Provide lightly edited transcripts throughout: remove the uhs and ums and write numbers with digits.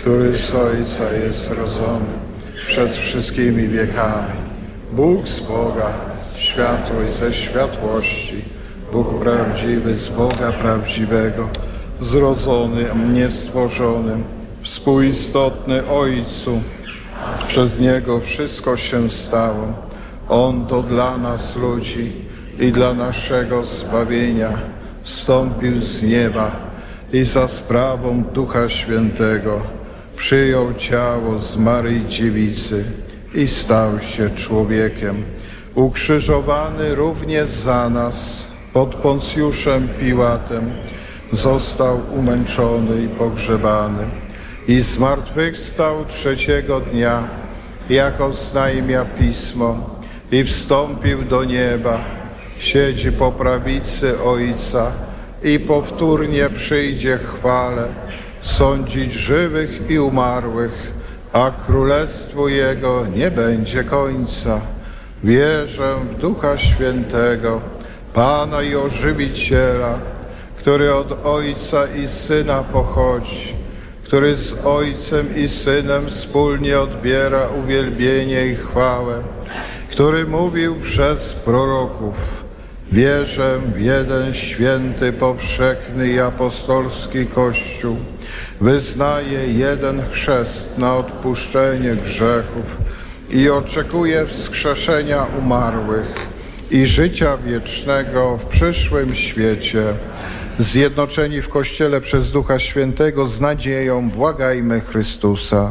który z Ojca jest rodzony przed wszystkimi wiekami. Bóg z Boga, światłość ze światłości, Bóg prawdziwy z Boga prawdziwego, zrodzony, niestworzonym, współistotny Ojcu. Przez Niego wszystko się stało. On to dla nas ludzi i dla naszego zbawienia wstąpił z nieba i za sprawą Ducha Świętego przyjął ciało z Maryi Dziewicy i stał się człowiekiem. Ukrzyżowany również za nas pod Poncjuszem Piłatem, został umęczony i pogrzebany i zmartwychwstał trzeciego dnia, jak oznajmia Pismo, i wstąpił do nieba, siedzi po prawicy Ojca i powtórnie przyjdzie w chwale sądzić żywych i umarłych, a królestwu Jego nie będzie końca. Wierzę w Ducha Świętego, Pana i Ożywiciela, który od Ojca i Syna pochodzi, który z Ojcem i Synem wspólnie odbiera uwielbienie i chwałę, który mówił przez proroków. Wierzę w jeden święty, powszechny i apostolski Kościół. Wyznaję jeden chrzest na odpuszczenie grzechów i oczekuję wskrzeszenia umarłych i życia wiecznego w przyszłym świecie. Zjednoczeni w Kościele przez Ducha Świętego z nadzieją błagajmy Chrystusa.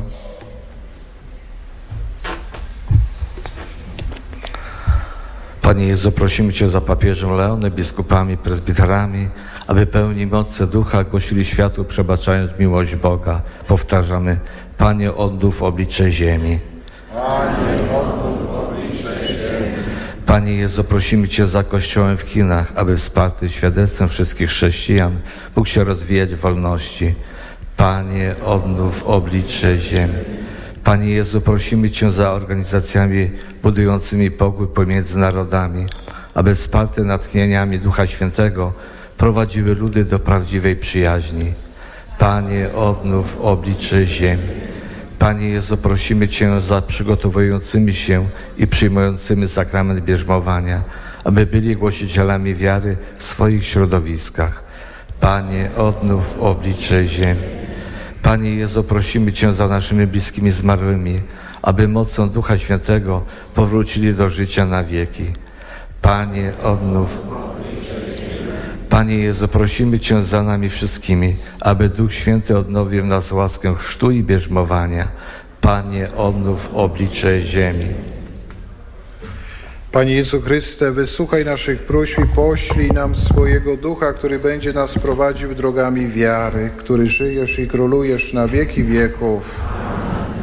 Panie Jezu, prosimy Cię za papieżem Leonem, biskupami, prezbiterami, aby pełni mocy Ducha głosili światu, przebaczając miłość Boga. Powtarzamy: Panie, odnów oblicze ziemi. Panie, odnów oblicze ziemi. Panie Jezu, prosimy Cię za Kościołem w Chinach, aby wsparty świadectwem wszystkich chrześcijan mógł się rozwijać w wolności. Panie, odnów oblicze ziemi. Panie Jezu, prosimy Cię za organizacjami budującymi pokój pomiędzy narodami, aby wsparte natchnieniami Ducha Świętego prowadziły ludy do prawdziwej przyjaźni. Panie, odnów oblicze ziemi. Panie Jezu, prosimy Cię za przygotowującymi się i przyjmującymi sakrament bierzmowania, aby byli głosicielami wiary w swoich środowiskach. Panie, odnów oblicze ziemi. Panie Jezu, prosimy Cię za naszymi bliskimi zmarłymi, aby mocą Ducha Świętego powrócili do życia na wieki. Panie, odnów. Panie Jezu, prosimy Cię za nami wszystkimi, aby Duch Święty odnowił w nas łaskę chrztu i bierzmowania. Panie, odnów oblicze ziemi. Panie Jezu Chryste, wysłuchaj naszych próśb i poślij nam swojego Ducha, który będzie nas prowadził drogami wiary, który żyjesz i królujesz na wieki wieków.